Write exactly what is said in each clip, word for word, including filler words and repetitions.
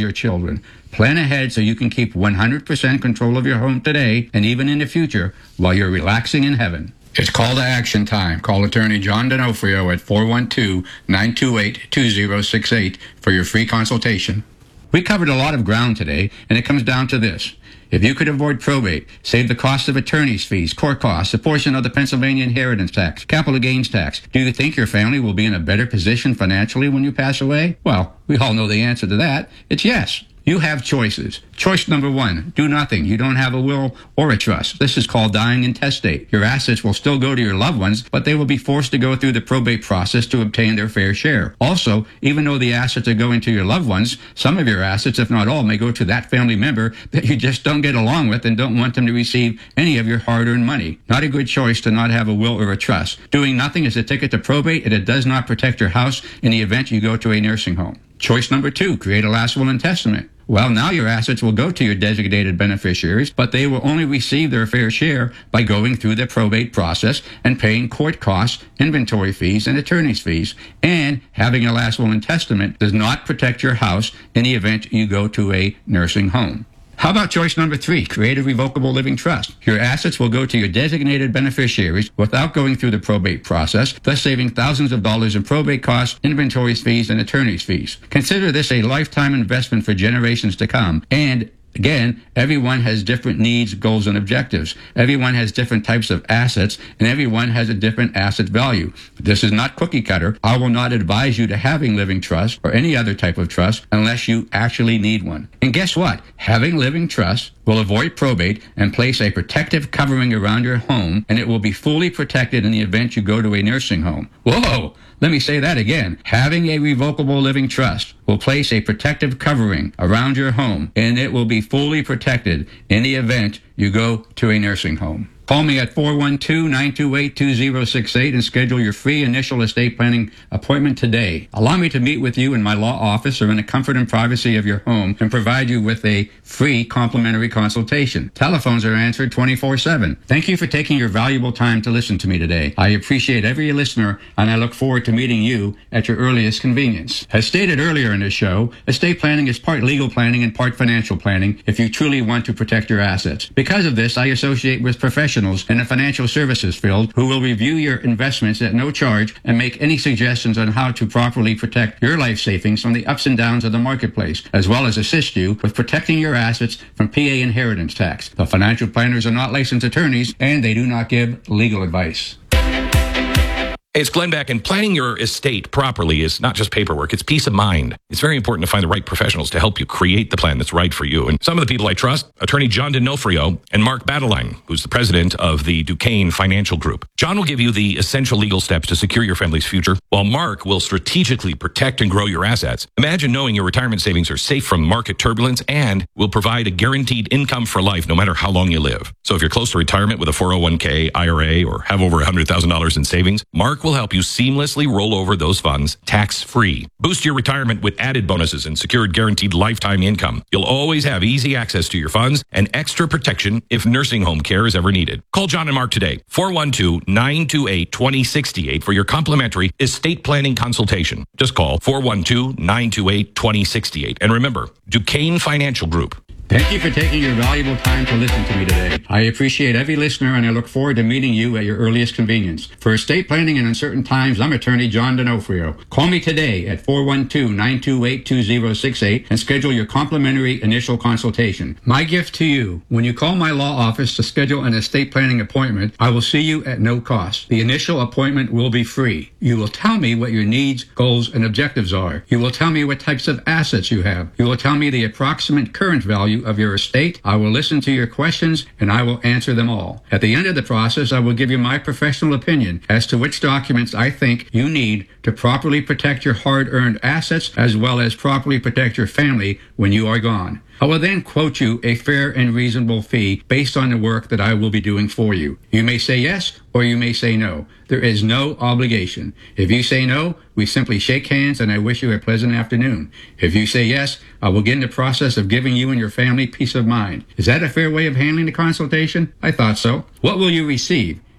your children. Plan ahead so you can keep one hundred percent control of your home today and even in the future while you're relaxing in heaven. It's call to action time. Call attorney John D'Onofrio at four one two, nine two eight, two zero six eight for your free consultation. We covered a lot of ground today, and it comes down to this. If you could avoid probate, save the cost of attorney's fees, court costs, a portion of the Pennsylvania inheritance tax, capital gains tax, do you think your family will be in a better position financially when you pass away? Well, we all know the answer to that. It's yes. You have choices. Choice number one, do nothing. You don't have a will or a trust. This is called dying intestate. Your assets will still go to your loved ones, but they will be forced to go through the probate process to obtain their fair share. Also, even though the assets are going to your loved ones, some of your assets, if not all, may go to that family member that you just don't get along with and don't want them to receive any of your hard-earned money. Not a good choice to not have a will or a trust. Doing nothing is a ticket to probate, and it does not protect your house in the event you go to a nursing home. Choice number two, create a last will and testament. Well, now your assets will go to your designated beneficiaries, but they will only receive their fair share by going through the probate process and paying court costs, inventory fees, and attorney's fees. And having a last will and testament does not protect your house in the event you go to a nursing home. How about choice number three, create a revocable living trust? Your assets will go to your designated beneficiaries without going through the probate process, thus saving thousands of dollars in probate costs, inventory fees, and attorney's fees. Consider this a lifetime investment for generations to come. And again, everyone has different needs, goals, and objectives. Everyone has different types of assets, and everyone has a different asset value. This is not cookie cutter. I will not advise you to having living trust or any other type of trust unless you actually need one. And guess what? Having living trust will avoid probate and place a protective covering around your home, and it will be fully protected in the event you go to a nursing home. Whoa! Let me say that again. Having a revocable living trust will place a protective covering around your home, and it will be fully protected in the event you go to a nursing home. Call me at four one two, nine two eight, two zero six eight and schedule your free initial estate planning appointment today. Allow me to meet with you in my law office or in the comfort and privacy of your home and provide you with a free complimentary consultation. Telephones are answered twenty-four seven. Thank you for taking your valuable time to listen to me today. I appreciate every listener, and I look forward to meeting you at your earliest convenience. As stated earlier in this show, estate planning is part legal planning and part financial planning if you truly want to protect your assets. Because of this, I associate with professionals in the financial services field who will review your investments at no charge and make any suggestions on how to properly protect your life savings from the ups and downs of the marketplace, as well as assist you with protecting your assets from P A inheritance tax. The financial planners are not licensed attorneys, and they do not give legal advice. It's Glenn Beck, and planning your estate properly is not just paperwork, it's peace of mind. It's very important to find the right professionals to help you create the plan that's right for you. And some of the people I trust, attorney John D'Onofrio and Mark Battleline, who's the president of the Duquesne Financial Group. John will give you the essential legal steps to secure your family's future, while Mark will strategically protect and grow your assets. Imagine knowing your retirement savings are safe from market turbulence and will provide a guaranteed income for life no matter how long you live. So if you're close to retirement with a four oh one k, I R A, or have over one hundred thousand dollars in savings, Mark will help you seamlessly roll over those funds tax-free. Boost your retirement with added bonuses and secured guaranteed lifetime income. You'll always have easy access to your funds and extra protection if nursing home care is ever needed. Call John and Mark today, four one two, nine two eight, two zero six eight for your complimentary estate planning consultation. Just call four one two, nine two eight, two zero six eight. And remember, Duquesne Financial Group. Thank you for taking your valuable time to listen to me today. I appreciate every listener, and I look forward to meeting you at your earliest convenience. For estate planning in uncertain times, I'm attorney John D'Onofrio. Call me today at four one two, nine two eight, two zero six eight and schedule your complimentary initial consultation. My gift to you, when you call my law office to schedule an estate planning appointment, I will see you at no cost. The initial appointment will be free. You will tell me what your needs, goals, and objectives are. You will tell me what types of assets you have. You will tell me the approximate current value of your estate. I will listen to your questions, and I will answer them all. At the end of the process, I will give you my professional opinion as to which documents I think you need to properly protect your hard-earned assets as well as properly protect your family when you are gone. I will then quote you a fair and reasonable fee based on the work that I will be doing for you. You may say yes or you may say no. There is no obligation. If you say no, we simply shake hands and I wish you a pleasant afternoon. If you say yes, I will begin the process of giving you and your family peace of mind. Is that a fair way of handling the consultation? I thought so. What will you receive?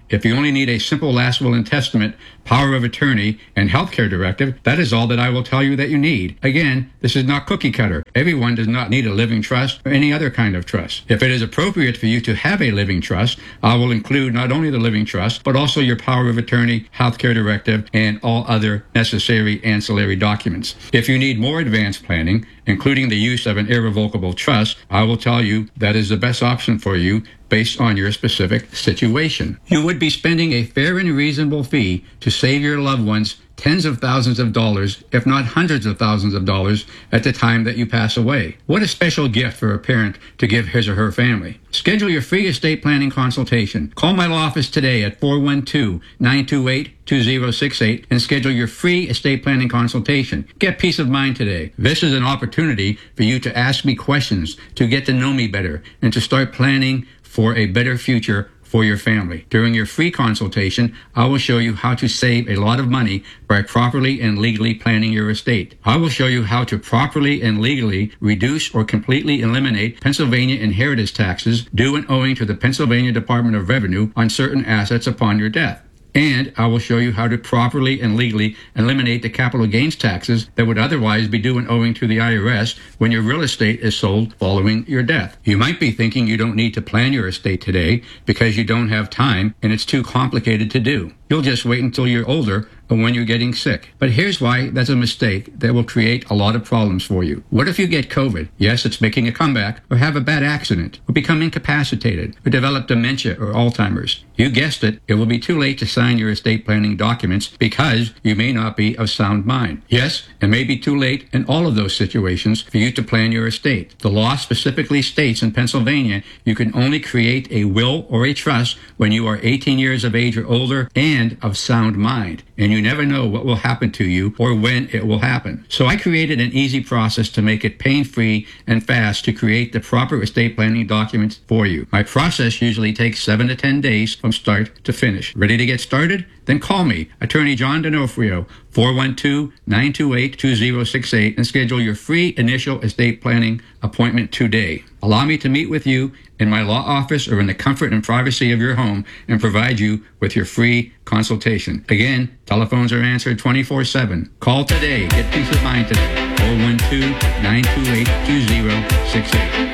If you only need a simple last will and testament, power of attorney, and healthcare directive, that is all that I will tell you that you need. Again, this is not cookie cutter. Everyone does not need a living trust or any other kind of trust. If it is appropriate for you to have a living trust, I will include not only the living trust, but also your power of attorney, healthcare directive, and all other necessary ancillary documents. If you need more advanced planning, including the use of an irrevocable trust, I will tell you that is the best option for you based on your specific situation. You would be spending a fair and reasonable fee to save your loved ones tens of thousands of dollars, if not hundreds of thousands of dollars, at the time that you pass away. What a special gift for a parent to give his or her family. Schedule your free estate planning consultation. Call my law office today at four one two, nine two eight, two zero six eight and schedule your free estate planning consultation. Get peace of mind today. This is an opportunity for you to ask me questions, to get to know me better, and to start planning for a better future for your family. During your free consultation, I will show you how to save a lot of money by properly and legally planning your estate. I will show you how to properly and legally reduce or completely eliminate Pennsylvania inheritance taxes due and owing to the Pennsylvania Department of Revenue on certain assets upon your death. And I will show you how to properly and legally eliminate the capital gains taxes that would otherwise be due and owing to the I R S when your real estate is sold following your death. You might be thinking you don't need to plan your estate today because you don't have time and it's too complicated to do. You'll just wait until you're older or when you're getting sick. But here's why that's a mistake that will create a lot of problems for you. What if you get COVID? Yes, it's making a comeback, or have a bad accident, or become incapacitated, or develop dementia or Alzheimer's. You guessed it, it will be too late to sign your estate planning documents because you may not be of sound mind. Yes, it may be too late in all of those situations for you to plan your estate. The law specifically states in Pennsylvania you can only create a will or a trust when you are eighteen years of age or older and of sound mind. And you never know what will happen to you or when it will happen. So I created an easy process to make it pain-free and fast to create the proper estate planning documents for you. My process usually takes seven to ten days from start to finish. Ready to get started? Then call me, Attorney John D'Onofrio, four one two, nine two eight, two zero six eight, and schedule your free initial estate planning appointment today. Allow me to meet with you in my law office or in the comfort and privacy of your home and provide you with your free consultation. Again, telephones are answered twenty-four seven. Call today. Get peace of mind today. four one two, nine two eight, two zero six eight.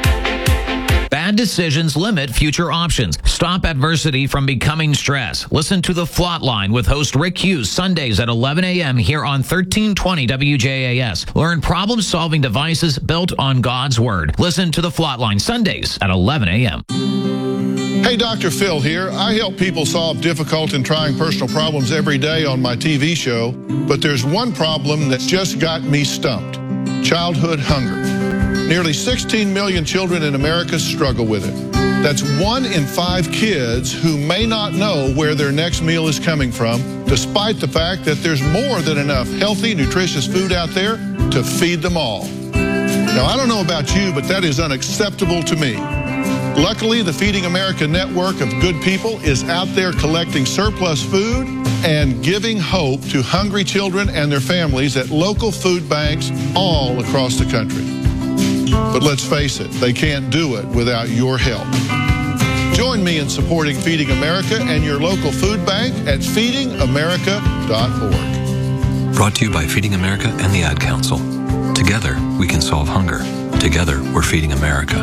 Bad decisions limit future options. Stop adversity from becoming stress. Listen to The Flot Line with host Rick Hughes Sundays at eleven a.m. here on thirteen twenty W J A S. Learn problem-solving devices built on God's Word. Listen to The Flot Line Sundays at eleven a.m. Hey, Doctor Phil here. I help people solve difficult and trying personal problems every day on my T V show, but there's one problem that's just got me stumped: childhood hunger. Nearly sixteen million children in America struggle with it. That's one in five kids who may not know where their next meal is coming from, despite the fact that there's more than enough healthy, nutritious food out there to feed them all. Now, I don't know about you, but that is unacceptable to me. Luckily, the Feeding America network of good people is out there collecting surplus food and giving hope to hungry children and their families at local food banks all across the country. But let's face it, they can't do it without your help. Join me in supporting Feeding America and your local food bank at feeding america dot org. Brought to you by Feeding America and the Ad Council. Together, we can solve hunger. Together, we're Feeding America.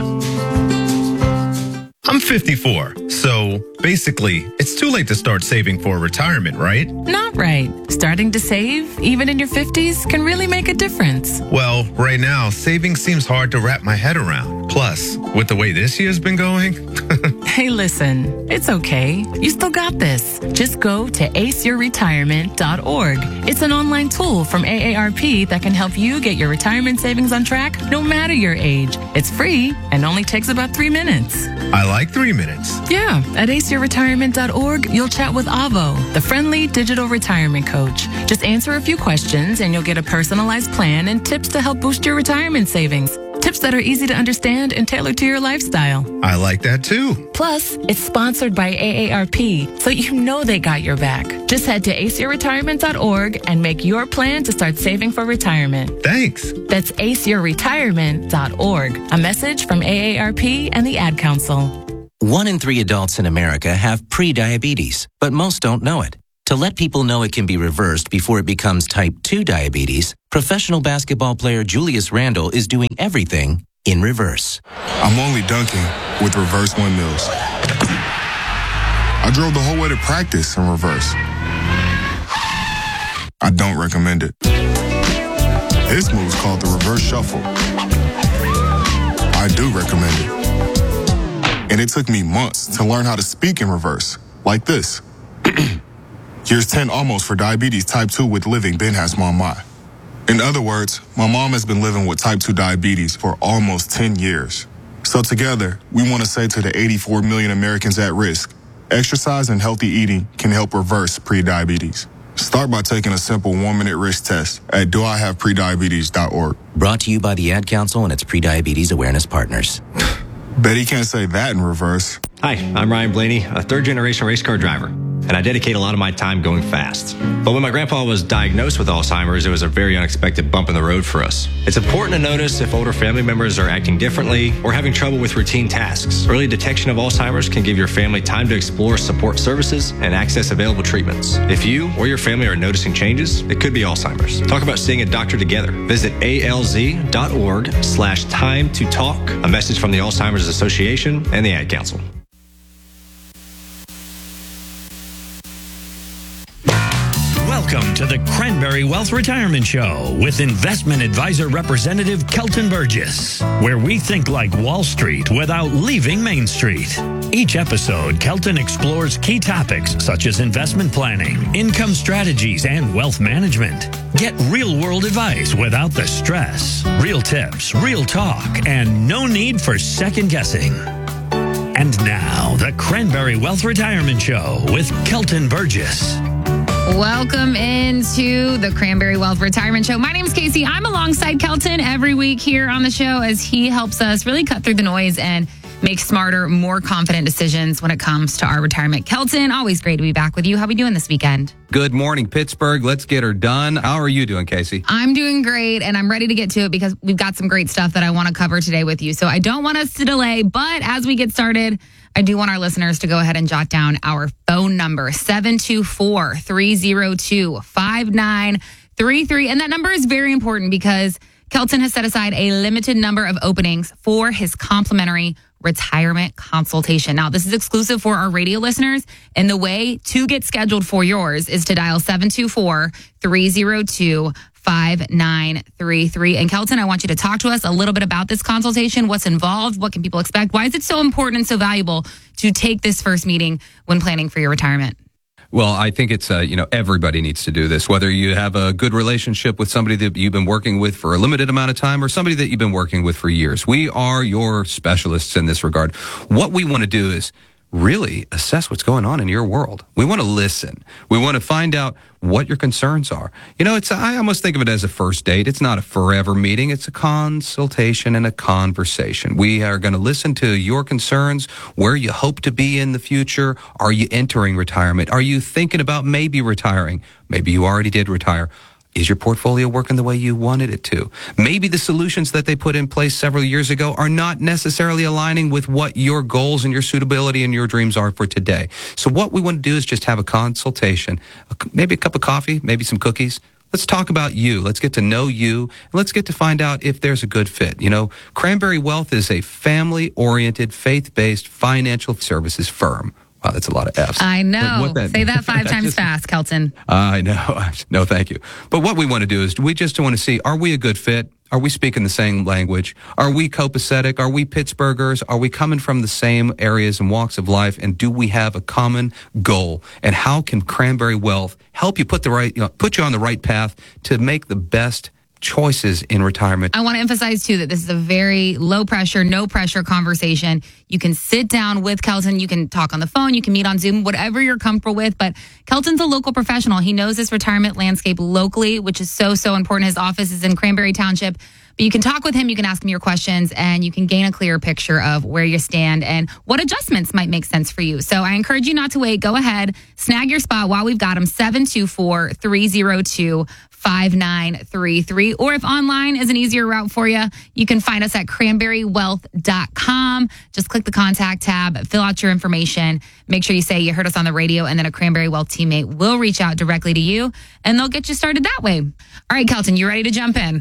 I'm fifty-four, so basically, it's too late to start saving for retirement, right? Not right. Starting to save, even in your fifties, can really make a difference. Well, right now, saving seems hard to wrap my head around. Plus, with the way this year's been going... Hey, listen, it's okay. You still got this. Just go to ace your retirement dot org. It's an online tool from A A R P that can help you get your retirement savings on track no matter your age. It's free and only takes about three minutes. I like three minutes. Yeah, at ace your retirement dot org, you'll chat with Avo, the friendly digital retirement coach. Just answer a few questions and you'll get a personalized plan and tips to help boost your retirement savings. Tips that are easy to understand and tailored to your lifestyle. I like that too. Plus, it's sponsored by A A R P, so you know they got your back. Just head to ace your retirement dot org and make your plan to start saving for retirement. Thanks. That's ace your retirement dot org. A message from A A R P and the Ad Council. One in three adults in America have prediabetes, but most don't know it. To let people know it can be reversed before it becomes type two diabetes, professional basketball player Julius Randle is doing everything in reverse. I'm only dunking with reverse windmills. I drove the whole way to practice in reverse. I don't recommend it. This move's called the reverse shuffle. I do recommend it. And it took me months to learn how to speak in reverse, like this. Here's ten almost for diabetes type two with living Ben has mom my. In other words, my mom has been living with type two diabetes for almost ten years. So together, we want to say to the eighty-four million Americans at risk, exercise and healthy eating can help reverse prediabetes. Start by taking a simple one-minute risk test at do I have prediabetes dot org. Brought to you by the Ad Council and its Prediabetes Awareness Partners. Bet he can't say that in reverse. Hi, I'm Ryan Blaney, a third-generation race car driver, and I dedicate a lot of my time going fast. But when my grandpa was diagnosed with Alzheimer's, it was a very unexpected bump in the road for us. It's important to notice if older family members are acting differently or having trouble with routine tasks. Early detection of Alzheimer's can give your family time to explore support services and access available treatments. If you or your family are noticing changes, it could be Alzheimer's. Talk about seeing a doctor together. Visit alz.org slash time to talk. A message from the Alzheimer's Association and the Ad Council. Welcome to the Cranberry Wealth Retirement Show with investment advisor representative Kelton Burgess, where we think like Wall Street without leaving Main Street. Each episode, Kelton explores key topics such as investment planning, income strategies, and wealth management. Get real-world advice without the stress, real tips, real talk, and no need for second-guessing. And now, the Cranberry Wealth Retirement Show with Kelton Burgess. Welcome into the Cranberry Wealth Retirement Show. My name is Casey. I'm alongside Kelton every week here on the show as he helps us really cut through the noise and make smarter, more confident decisions when it comes to our retirement. Kelton, always great to be back with you. How are we doing this weekend? Good morning, Pittsburgh. Let's get her done. How are you doing, Casey? I'm doing great, and I'm ready to get to it because we've got some great stuff that I want to cover today with you. So I don't want us to delay, but as we get started, I do want our listeners to go ahead and jot down our phone number, seven two four, three zero two, five nine three three. And that number is very important because Kelton has set aside a limited number of openings for his complimentary retirement consultation. Now, this is exclusive for our radio listeners, and the way to get scheduled for yours is to dial seven two four, three zero two, five nine three three. And Kelton, I want you to talk to us a little bit about this consultation, what's involved, what can people expect, why is it so important and so valuable to take this first meeting when planning for your retirement? Well, I think it's, uh, you know, everybody needs to do this, whether you have a good relationship with somebody that you've been working with for a limited amount of time or somebody that you've been working with for years. We are your specialists in this regard. What we want to do is really assess what's going on in your world. We want to listen. We want to find out what your concerns are. You know, it's, I almost think of it as a first date. It's not a forever meeting. It's a consultation and a conversation. We are going to listen to your concerns, where you hope to be in the future. Are you entering retirement? Are you thinking about maybe retiring? Maybe you already did retire. Is your portfolio working the way you wanted it to? Maybe the solutions that they put in place several years ago are not necessarily aligning with what your goals and your suitability and your dreams are for today. So what we want to do is just have a consultation, maybe a cup of coffee, maybe some cookies. Let's talk about you. Let's get to know you. And let's get to find out if there's a good fit. You know, Cranberry Wealth is a family-oriented, faith-based financial services firm. Wow, that's a lot of F's. I know. What that, Say that five times just, fast, Kelton. I know. No, thank you. But what we want to do is we just want to see, are we a good fit? Are we speaking the same language? Are we copacetic? Are we Pittsburghers? Are we coming from the same areas and walks of life? And do we have a common goal? And how can Cranberry Wealth help you put the right, you know, put you on the right path to make the best choices in retirement? I want to emphasize, too, that this is a very low pressure, no pressure conversation. You can sit down with Kelton. You can talk on the phone. You can meet on Zoom, whatever you're comfortable with. But Kelton's a local professional. He knows this retirement landscape locally, which is so, so important. His office is in Cranberry Township. But you can talk with him, you can ask him your questions, and you can gain a clearer picture of where you stand and what adjustments might make sense for you. So I encourage you not to wait. Go ahead, snag your spot while we've got him, seven two four, three zero two, five nine three three. Or if online is an easier route for you, you can find us at cranberry wealth dot com. Just click the contact tab, fill out your information, make sure you say you heard us on the radio, and then a Cranberry Wealth teammate will reach out directly to you, and they'll get you started that way. All right, Kelton, you ready to jump in?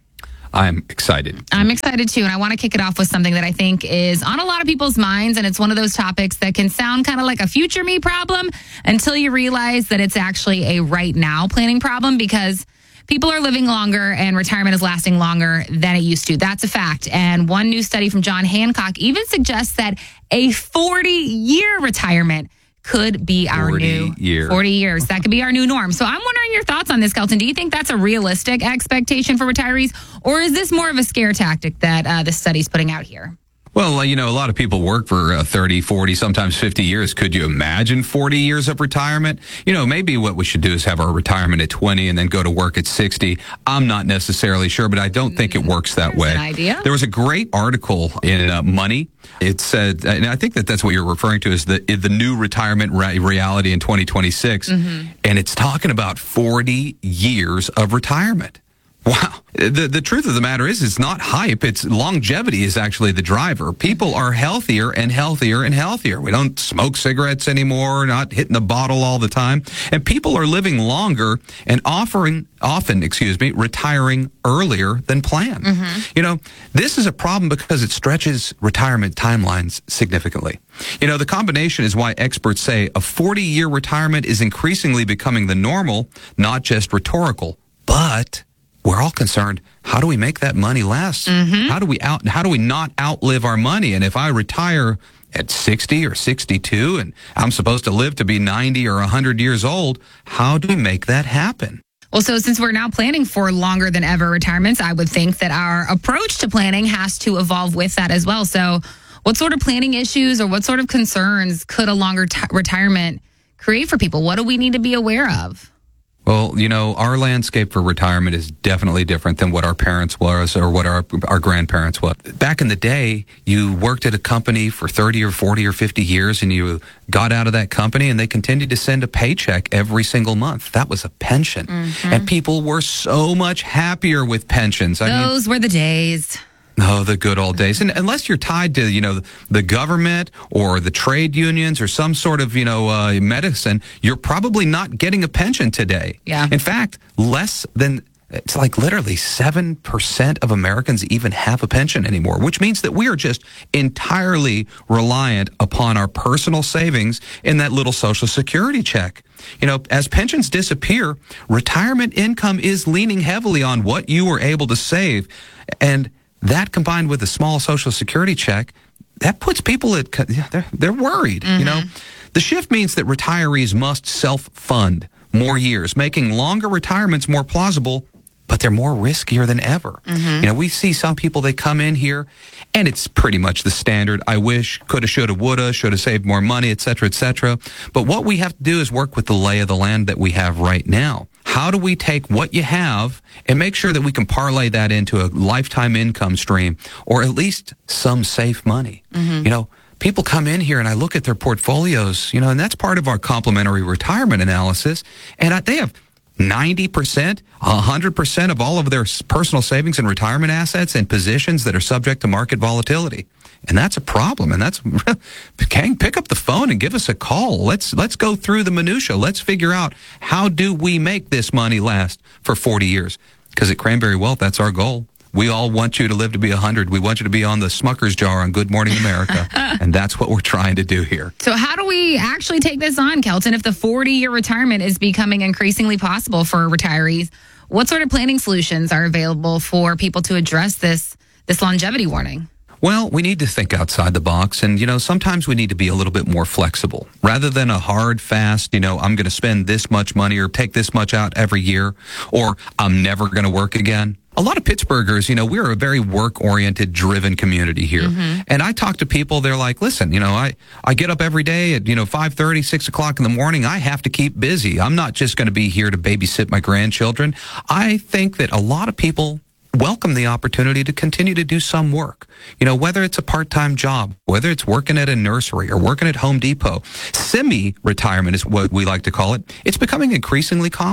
I'm excited. I'm excited too, and I want to kick it off with something that I think is on a lot of people's minds, and it's one of those topics that can sound kind of like a future me problem until you realize that it's actually a right now planning problem, because people are living longer and retirement is lasting longer than it used to. That's a fact. And one new study from John Hancock even suggests that a forty-year retirement could be our new year. forty years. That could be our new norm. So I'm wondering your thoughts on this, Kelton. Do you think that's a realistic expectation for retirees, or is this more of a scare tactic that uh, this study's putting out here? Well, you know, a lot of people work for uh, thirty, forty, sometimes fifty years. Could you imagine forty years of retirement? You know, maybe what we should do is have our retirement at twenty and then go to work at sixty. I'm not necessarily sure, but I don't think it works that There's way. an idea. There was a great article in uh, Money. It said, and I think that that's what you're referring to, is the the new retirement re- reality in twenty twenty-six. Mm-hmm. And it's talking about forty years of retirement. Wow. The the truth of the matter is, it's not hype. It's longevity is actually the driver. People are healthier and healthier and healthier. We don't smoke cigarettes anymore, not hitting the bottle all the time. And people are living longer and offering, often, excuse me, retiring earlier than planned. Mm-hmm. You know, this is a problem because it stretches retirement timelines significantly. You know, the combination is why experts say a forty-year retirement is increasingly becoming the normal, not just rhetorical. But we're all concerned, how do we make that money last? Mm-hmm. How do we out? How do we not outlive our money? And if I retire at sixty or sixty-two and I'm supposed to live to be ninety or one hundred years old, how do we make that happen? Well, so since we're now planning for longer than ever retirements, I would think that our approach to planning has to evolve with that as well. So what sort of planning issues or what sort of concerns could a longer t- retirement create for people? What do we need to be aware of? Well, you know, our landscape for retirement is definitely different than what our parents was or what our our grandparents was. Back in the day, you worked at a company for thirty or forty or fifty years and you got out of that company and they continued to send a paycheck every single month. That was a pension. Mm-hmm. And people were so much happier with pensions. I Those mean, were the days. Oh, the good old days. And unless you're tied to, you know, the government or the trade unions or some sort of, you know, uh, medicine, you're probably not getting a pension today. Yeah. In fact, less than, it's like literally seven percent of Americans even have a pension anymore, which means that we are just entirely reliant upon our personal savings in that little Social Security check. You know, as pensions disappear, retirement income is leaning heavily on what you were able to save. And that combined with a small Social Security check, that puts people at, they're, they're worried, mm-hmm. you know. The shift means that retirees must self-fund more years, making longer retirements more plausible, but they're more riskier than ever. Mm-hmm. You know, we see some people, they come in here, and it's pretty much the standard, I wish, coulda, shoulda, woulda, shoulda saved more money, et cetera, et cetera. But what we have to do is work with the lay of the land that we have right now. How do we take what you have and make sure that we can parlay that into a lifetime income stream or at least some safe money? Mm-hmm. You know, people come in here and I look at their portfolios, you know, and that's part of our complementary retirement analysis. And I, they have ninety percent, one hundred percent of all of their personal savings and retirement assets in positions that are subject to market volatility. And that's a problem. And that's, gang, pick up the phone and give us a call. Let's let's go through the minutia. Let's figure out, how do we make this money last for forty years? Because at Cranberry Wealth, that's our goal. We all want you to live to be one hundred. We want you to be on the Smucker's jar on Good Morning America. And that's what we're trying to do here. So how do we actually take this on, Kelton? If the forty-year retirement is becoming increasingly possible for retirees, what sort of planning solutions are available for people to address this this longevity warning? Well, we need to think outside the box. And, you know, sometimes we need to be a little bit more flexible. Rather than a hard, fast, you know, I'm going to spend this much money or take this much out every year, or I'm never going to work again. A lot of Pittsburghers, you know, we're a very work-oriented, driven community here. Mm-hmm. And I talk to people, they're like, listen, you know, I, I get up every day at, you know, five thirty, six o'clock in the morning. I have to keep busy. I'm not just going to be here to babysit my grandchildren. I think that a lot of people welcome the opportunity to continue to do some work. You know, whether it's a part-time job, whether it's working at a nursery or working at Home Depot. Semi-retirement is what we like to call it. It's becoming increasingly common.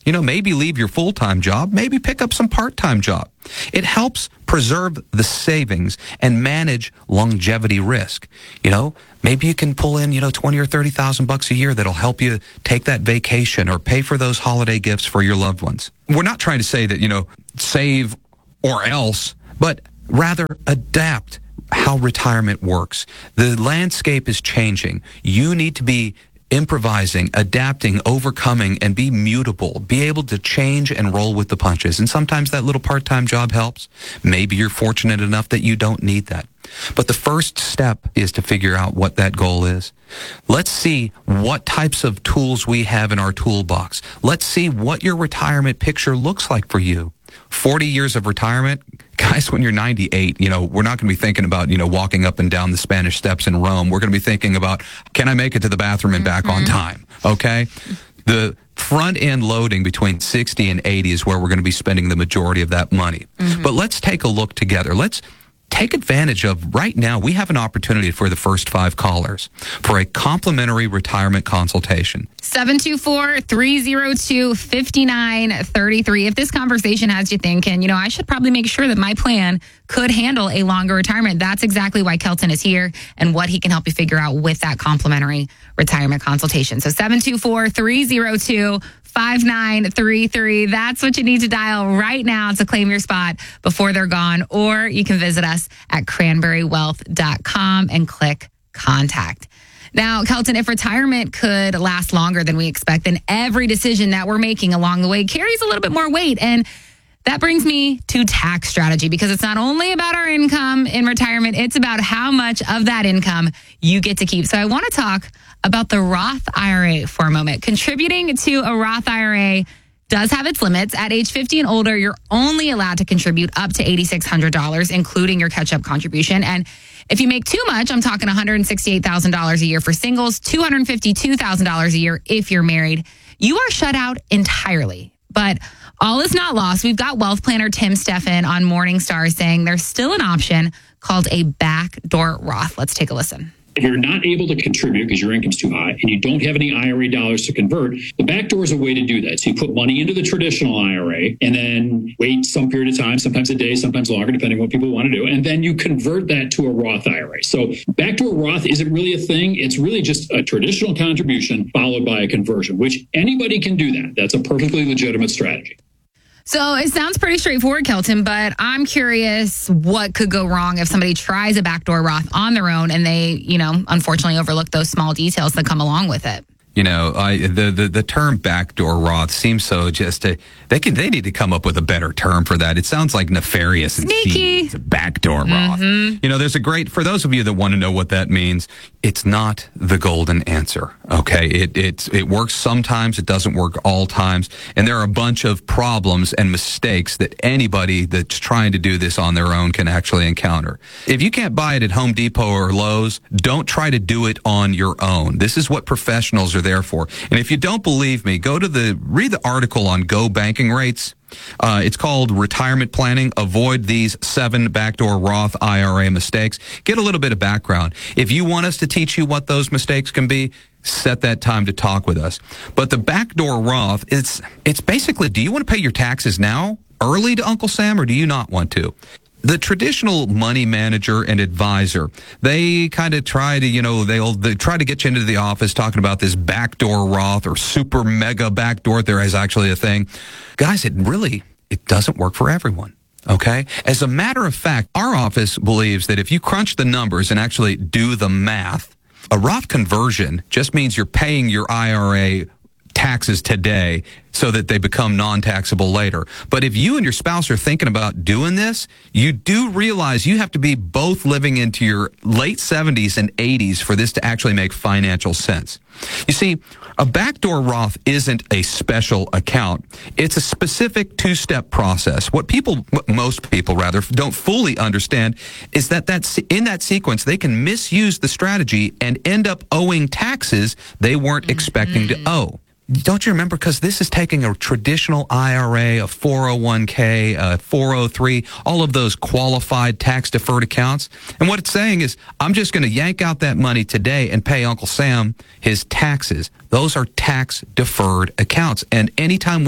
You know, maybe leave your full-time job, maybe pick up some part-time job. It helps preserve the savings and manage longevity risk. You know, maybe you can pull in, you know, twenty or thirty thousand bucks a year that'll help you take that vacation or pay for those holiday gifts for your loved ones. We're not trying to say that, you know, save or else, but rather adapt how retirement works. The landscape is changing. You need to be improvising, adapting, overcoming, and be mutable. Be able to change and roll with the punches. And sometimes that little part-time job helps. Maybe you're fortunate enough that you don't need that. But the first step is to figure out what that goal is. Let's see what types of tools we have in our toolbox. Let's see what your retirement picture looks like for you. forty years of retirement, guys, when you're ninety-eight, you know, we're not going to be thinking about, you know, walking up and down the Spanish Steps in Rome. We're going to be thinking about, can I make it to the bathroom and back mm-hmm. on time? Okay? The front end loading between sixty and eighty is where we're going to be spending the majority of that money. Mm-hmm. But let's take a look together. Let's take advantage of, right now, we have an opportunity for the first five callers for a complimentary retirement consultation. seven two four, three zero two, five nine three three. If this conversation has you thinking, you know, I should probably make sure that my plan could handle a longer retirement, that's exactly why Kelton is here and what he can help you figure out with that complimentary retirement consultation. So seven two four, three zero two, five nine three three. That's what you need to dial right now to claim your spot before they're gone. Or you can visit us at cranberry wealth dot com and click contact. Now, Kelton, if retirement could last longer than we expect, then every decision that we're making along the way carries a little bit more weight. And that brings me to tax strategy, because it's not only about our income in retirement, it's about how much of that income you get to keep. So I want to talk about the Roth I R A for a moment. Contributing to a Roth I R A does have its limits. At age fifty and older, you're only allowed to contribute up to eight thousand six hundred dollars, including your catch-up contribution. And if you make too much, I'm talking one hundred sixty-eight thousand dollars a year for singles, two hundred fifty-two thousand dollars a year if you're married, you are shut out entirely. But all is not lost. We've got wealth planner Tim Steffen on Morningstar saying there's still an option called a backdoor Roth. Let's take a listen. If you're not able to contribute because your income's too high and you don't have any I R A dollars to convert, the backdoor is a way to do that. So you put money into the traditional I R A and then wait some period of time, sometimes a day, sometimes longer, depending on what people want to do. And then you convert that to a Roth I R A. So backdoor Roth isn't really a thing. It's really just a traditional contribution followed by a conversion, which anybody can do that. That's a perfectly legitimate strategy. So it sounds pretty straightforward, Kelton, but I'm curious what could go wrong if somebody tries a backdoor Roth on their own and they, you know, unfortunately overlook those small details that come along with it. You know, I, the, the the term backdoor Roth seems so just to, they can they need to come up with a better term for that. It sounds like nefarious and sneaky. It's a backdoor Roth. Mm-hmm. You know, there's a great, for those of you that want to know what that means, it's not the golden answer. Okay, it it's it works sometimes, it doesn't work all times, and there are a bunch of problems and mistakes that anybody that's trying to do this on their own can actually encounter. If you can't buy it at Home Depot or Lowe's, don't try to do it on your own. This is what professionals are there for. And if you don't believe me, go to the, read the article on Go Banking Rates. Uh, it's called Retirement Planning. Avoid these seven backdoor Roth I R A mistakes. Get a little bit of background. If you want us to teach you what those mistakes can be, set that time to talk with us. But the backdoor Roth, it's, it's basically, do you want to pay your taxes now, early to Uncle Sam, or do you not want to? The traditional money manager and advisor, they kind of try to, you know, they'll they try to get you into the office talking about this backdoor Roth or super mega backdoor. There is actually a thing. Guys, it really, it doesn't work for everyone. Okay. As a matter of fact, our office believes that if you crunch the numbers and actually do the math, a Roth conversion just means you're paying your I R A taxes today so that they become non-taxable later. But if you and your spouse are thinking about doing this, you do realize you have to be both living into your late seventies and eighties for this to actually make financial sense. You see, a backdoor Roth isn't a special account. It's a specific two-step process. What people, what most people rather, don't fully understand is that that's, in that sequence, they can misuse the strategy and end up owing taxes they weren't mm-hmm. expecting to owe. Don't you remember? Because this is taking a traditional I R A, a four oh one k, a four oh three, all of those qualified tax-deferred accounts. And what it's saying is, I'm just going to yank out that money today and pay Uncle Sam his taxes. Those are tax-deferred accounts. And anytime we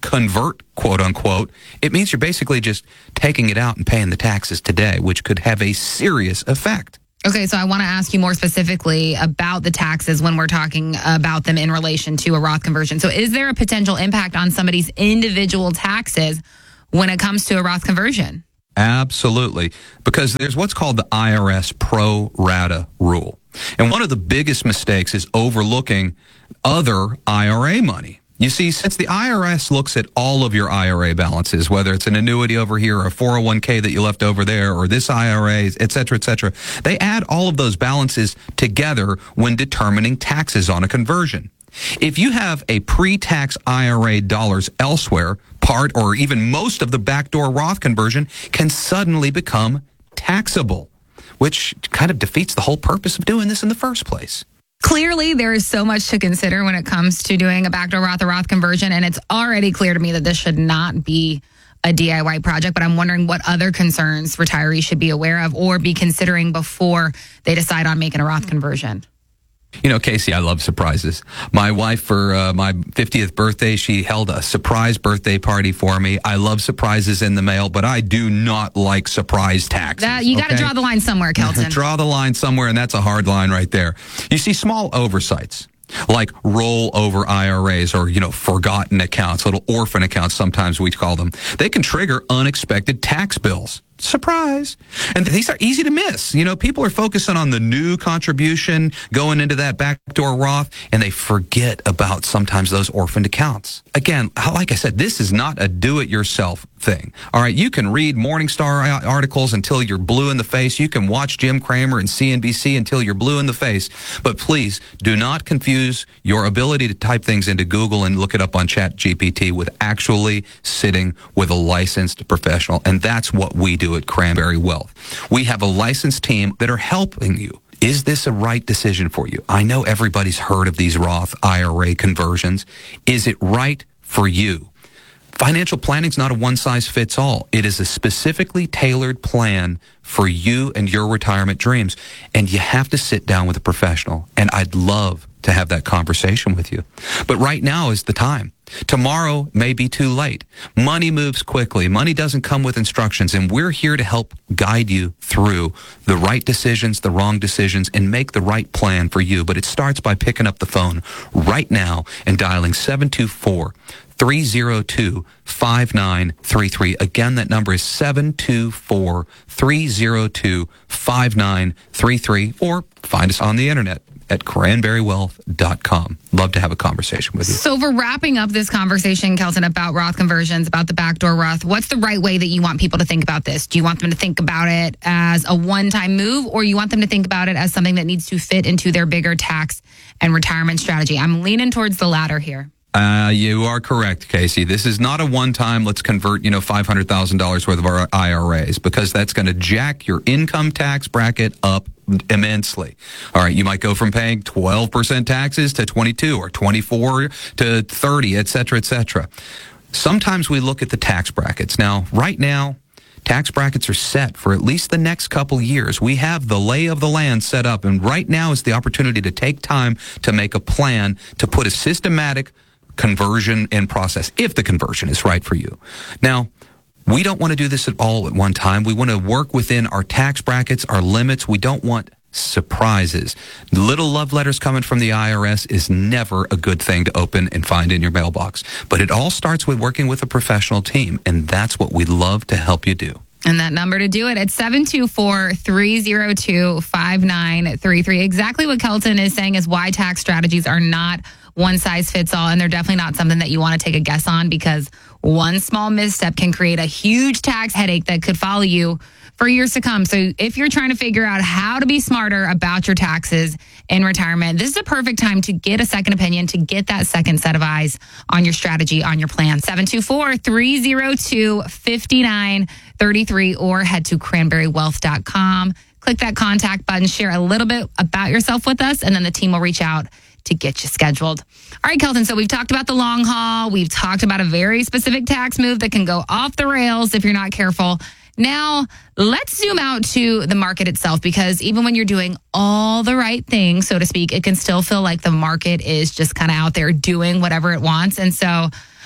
convert, quote unquote, it means you're basically just taking it out and paying the taxes today, which could have a serious effect. Okay, so I want to ask you more specifically about the taxes when we're talking about them in relation to a Roth conversion. So is there a potential impact on somebody's individual taxes when it comes to a Roth conversion? Absolutely, because there's what's called the I R S pro rata rule. And one of the biggest mistakes is overlooking other I R A money. You see, since the I R S looks at all of your I R A balances, whether it's an annuity over here or a four oh one k that you left over there or this I R A, et cetera, et cetera, they add all of those balances together when determining taxes on a conversion. If you have a pre-tax I R A dollars elsewhere, part or even most of the backdoor Roth conversion can suddenly become taxable, which kind of defeats the whole purpose of doing this in the first place. Clearly, there is so much to consider when it comes to doing a backdoor Roth or Roth conversion, and it's already clear to me that this should not be a D I Y project, but I'm wondering what other concerns retirees should be aware of or be considering before they decide on making a Roth conversion. You know, Casey, I love surprises. My wife, for uh, my fiftieth birthday, she held a surprise birthday party for me. I love surprises in the mail, but I do not like surprise taxes. That, you got to okay? draw the line somewhere, Kelton. Draw the line somewhere, and that's a hard line right there. You see, small oversights, like rollover I R As or, you know, forgotten accounts, little orphan accounts, sometimes we call them, they can trigger unexpected tax bills. Surprise. And these are easy to miss. You know, people are focusing on the new contribution going into that backdoor Roth, and they forget about sometimes those orphaned accounts. Again, like I said, this is not a do-it-yourself thing. All right, you can read Morningstar articles until you're blue in the face. You can watch Jim Cramer and C N B C until you're blue in the face. But please do not confuse your ability to type things into Google and look it up on Chat G P T with actually sitting with a licensed professional. And that's what we do at Cranberry Wealth. We have a licensed team that are helping you. Is this a right decision for you? I know everybody's heard of these Roth I R A conversions. Is it right for you? Financial planning is not a one-size-fits-all. It is a specifically tailored plan for you and your retirement dreams. And you have to sit down with a professional. And I'd love to have that conversation with you. But right now is the time. Tomorrow may be too late. Money moves quickly. Money doesn't come with instructions, and we're here to help guide you through the right decisions, the wrong decisions, and make the right plan for you. But it starts by picking up the phone right now and dialing seven two four, three oh two, five nine three three. Again, that number is seven two four, three oh two, five nine three three, or find us on the internet at cranberry wealth dot com. Love to have a conversation with you. So for wrapping up this conversation, Kelton, about Roth conversions, about the backdoor Roth, what's the right way that you want people to think about this? Do you want them to think about it as a one-time move, or you want them to think about it as something that needs to fit into their bigger tax and retirement strategy? I'm leaning towards the latter here. Uh, you are correct, Casey. This is not a one-time, let's convert, you know, five hundred thousand dollars worth of our I R As, because that's going to jack your income tax bracket up immensely. All right, you might go from paying twelve percent taxes to twenty-two or twenty-four to thirty, et cetera, et cetera. Sometimes we look at the tax brackets. Now, right now, tax brackets are set for at least the next couple years. We have the lay of the land set up, and right now is the opportunity to take time to make a plan to put a systematic conversion in process, if the conversion is right for you. Now, we don't want to do this at all at one time. We want to work within our tax brackets, our limits. We don't want surprises. Little love letters coming from the I R S is never a good thing to open and find in your mailbox. But it all starts with working with a professional team, and that's what we'd love to help you do. And that number to do it at seven two four, three oh two, five nine three three. Exactly what Kelton is saying is why tax strategies are not one size fits all, and they're definitely not something that you want to take a guess on, because one small misstep can create a huge tax headache that could follow you for years to come. So if you're trying to figure out how to be smarter about your taxes in retirement, this is a perfect time to get a second opinion, to get that second set of eyes on your strategy, on your plan. seven two four, three oh two, five nine three three, or head to cranberry wealth dot com. Click that contact button, share a little bit about yourself with us, and then the team will reach out to get you scheduled. All right, Kelton, so we've talked about the long haul. We've talked about a very specific tax move that can go off the rails if you're not careful. Now, let's zoom out to the market itself, because even when you're doing all the right things, so to speak, it can still feel like the market is just kind of out there doing whatever it wants. And so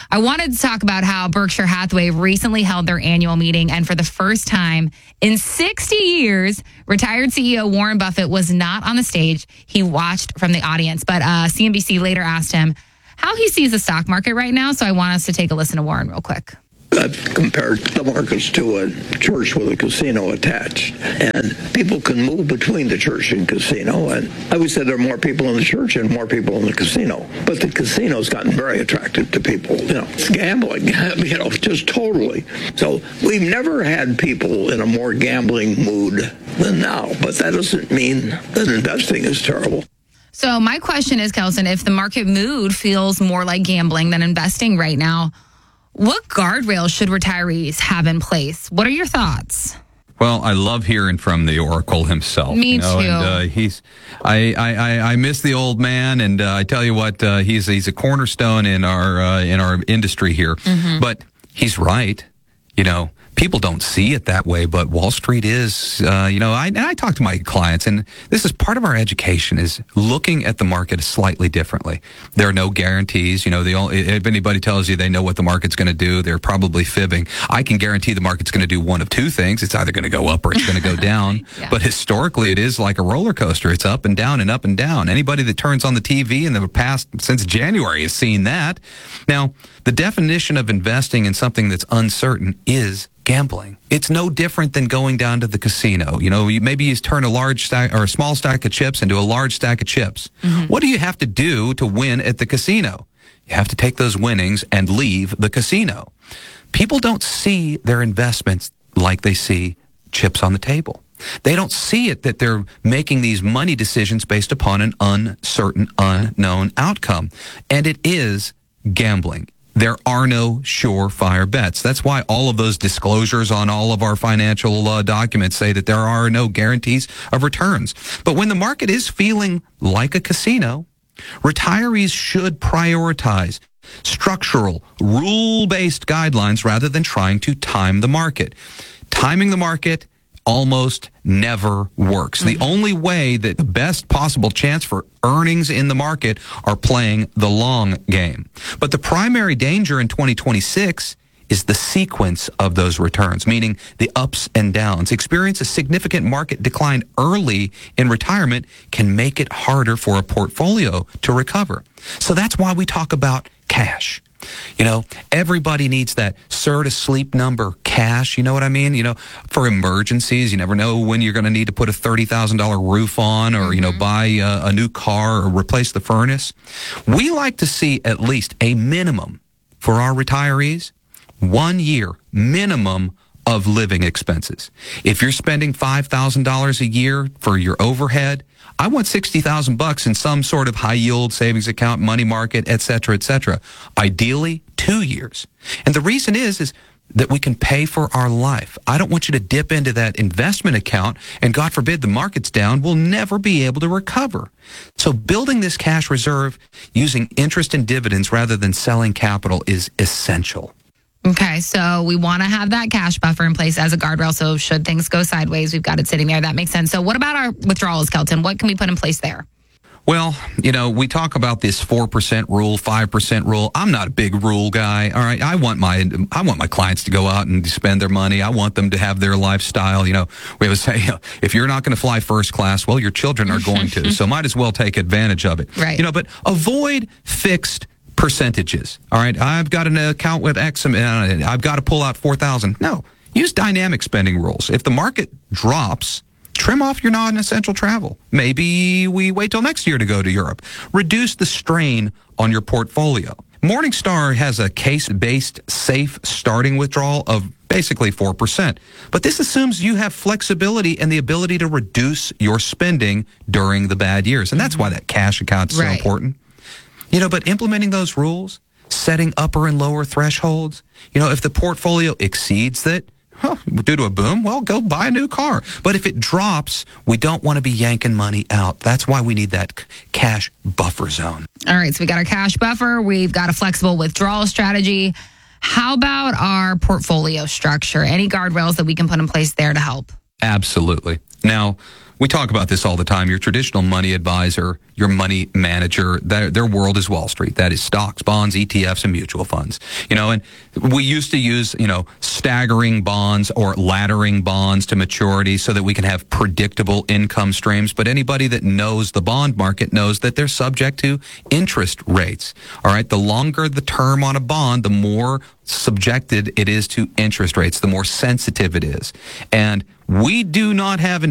I wanted to talk about how Berkshire Hathaway recently held their annual meeting, and for the first time in sixty years, retired C E O Warren Buffett was not on the stage. He watched from the audience, but uh, C N B C later asked him how he sees the stock market right now, so I want us to take a listen to Warren real quick. I've compared the markets to a church with a casino attached, and people can move between the church and casino, and I would say there are more people in the church and more people in the casino, but the casino's gotten very attractive to people. You know, it's gambling, you know, just totally. So we've never had people in a more gambling mood than now, but that doesn't mean that investing is terrible. So my question is, Kelton, if the market mood feels more like gambling than investing right now, what guardrails should retirees have in place? What are your thoughts? Well, I love hearing from the Oracle himself. Me you know, too. And, uh, he's, I, I, I, I miss the old man, and uh, I tell you what, uh, he's he's a cornerstone in our uh, in our industry here. Mm-hmm. But he's right. You know, people don't see it that way, but Wall Street is. Uh, you know, I and I talk to my clients, and this is part of our education: is looking at the market slightly differently. There are no guarantees. You know, the only, if anybody tells you they know what the market's going to do, they're probably fibbing. I can guarantee the market's going to do one of two things: it's either going to go up or it's going to go down. Yeah. But historically, it is like a roller coaster. It's up and down and up and down. Anybody that turns on the T V in the past since January has seen that. Now, the definition of investing in something that's uncertain is gambling. It's no different than going down to the casino. You know, you, maybe you turn a large stack or a small stack of chips into a large stack of chips. Mm-hmm. What do you have to do to win at the casino? You have to take those winnings and leave the casino. People don't see their investments like they see chips on the table. They don't see it that they're making these money decisions based upon an uncertain, unknown outcome. And it is gambling. There are no surefire bets. That's why all of those disclosures on all of our financial uh, documents say that there are no guarantees of returns. But when the market is feeling like a casino, retirees should prioritize structural, rule-based guidelines rather than trying to time the market. Timing the market almost never works. Mm-hmm. The only way that the best possible chance for earnings in the market are playing the long game. But the primary danger in twenty twenty-six is the sequence of those returns, meaning the ups and downs. Experience a significant market decline early in retirement can make it harder for a portfolio to recover. So that's why we talk about cash. You know, everybody needs that S I R to sleep number cash. You know what I mean? You know, for emergencies, you never know when you're going to need to put a thirty thousand dollars roof on or, mm-hmm. you know, buy a, a new car or replace the furnace. We like to see at least a minimum for our retirees, one year minimum of living expenses. If you're spending five thousand dollars a year for your overhead, I want sixty thousand bucks in some sort of high yield savings account, money market, et cetera, et cetera. Ideally, two years. And the reason is, is that we can pay for our life. I don't want you to dip into that investment account and God forbid the market's down, we'll never be able to recover. So building this cash reserve using interest and dividends rather than selling capital is essential. Okay, so we want to have that cash buffer in place as a guardrail. So should things go sideways, we've got it sitting there. That makes sense. So what about our withdrawals, Kelton? What can we put in place there? Well, you know, we talk about this four percent rule, five percent rule. I'm not a big rule guy. All right. I want my, I want my clients to go out and spend their money. I want them to have their lifestyle. You know, we always say, if you're not going to fly first class, well, your children are going to. So might as well take advantage of it. Right. You know, but avoid fixed percentages. All right. I've got an account with X. I've got to pull out four thousand. No, use dynamic spending rules. If the market drops, trim off your non-essential travel. Maybe we wait till next year to go to Europe. Reduce the strain on your portfolio. Morningstar has a case-based safe starting withdrawal of basically four percent. But this assumes you have flexibility and the ability to reduce your spending during the bad years. And that's why that cash account is so Right. important. You know, but implementing those rules, setting upper and lower thresholds, you know, if the portfolio exceeds that, huh, due to a boom, well, go buy a new car. But if it drops, we don't want to be yanking money out. That's why we need that c- cash buffer zone. All right, so we got our cash buffer. We've got a flexible withdrawal strategy. How about our portfolio structure? Any guardrails that we can put in place there to help? Absolutely. Now, we talk about this all the time. Your traditional money advisor, your money manager, their, their world is Wall Street. That is stocks, bonds, E T Fs, and mutual funds. You know, and we used to use, you know, staggering bonds or laddering bonds to maturity so that we can have predictable income streams. But anybody that knows the bond market knows that they're subject to interest rates. All right. The longer the term on a bond, the more subjected it is to interest rates, the more sensitive it is. And we do not have